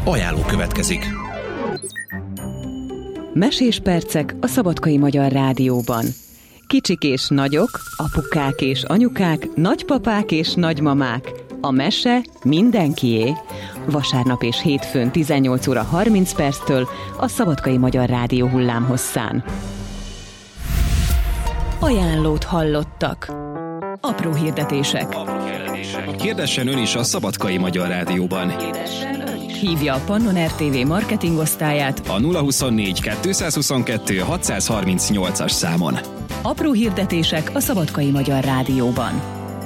Ajánló következik. Mesés percek a Szabadkai Magyar Rádióban. Kicsik és nagyok, apukák és anyukák, nagypapák és nagymamák. A mese mindenkié. Vasárnap és hétfőn 18 óra 30 perctől a Szabadkai Magyar Rádió hullámhosszán. Ajánlót hallottak. Apró hirdetések. Hirdessen ön is a Szabadkai Magyar Rádióban. Hívja a Pannon RTV marketingosztályát A 024 222 638-as számon. Apró hirdetések a Szabadkai Magyar Rádióban.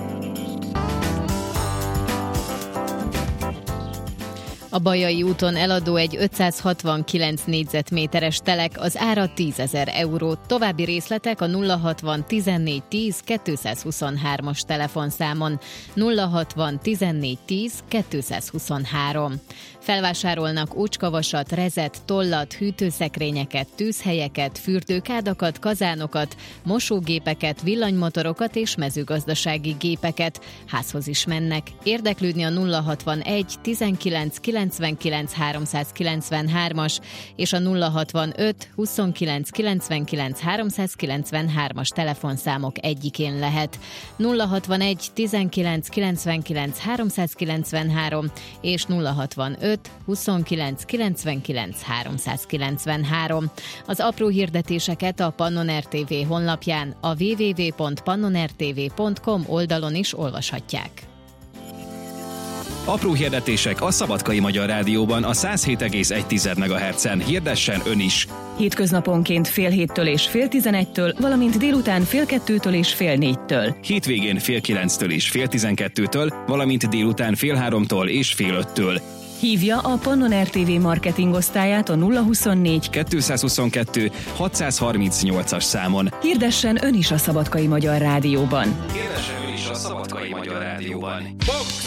A Bajai úton eladó egy 569 négyzetméteres telek, az ára 10 000 euró. További részletek a 060 14 10 223-as telefonszámon. 060 14 10 223. Felvásárolnak ócskavasat, rezet, tollat, hűtőszekrényeket, tűzhelyeket, fürdőkádakat, kazánokat, mosógépeket, villanymotorokat és mezőgazdasági gépeket. Házhoz is mennek. Érdeklődni a 061 19 99 393-as és a 065 29 99 393-as telefonszámok egyikén lehet. 061 19 99 393 és 065 29 99 393. Az apró hirdetéseket a Pannon RTV honlapján, a www.pannonrtv.com oldalon is olvashatják. Apró hirdetések a Szabadkai Magyar Rádióban a 107,1 MHz-en. Hirdessen ön is! Hétköznaponként fél héttől és fél 11-től, valamint délután fél 2-től és fél 4-től. Hétvégén fél 9-től és fél 12-től, valamint délután fél 3-tól és fél 5-től. Hívja a Pannon RTV marketingosztályát a 024 222 638-as számon. Hirdessen ön is a Szabadkai Magyar Rádióban. Hirdessen ön is a Szabadkai Magyar Rádióban.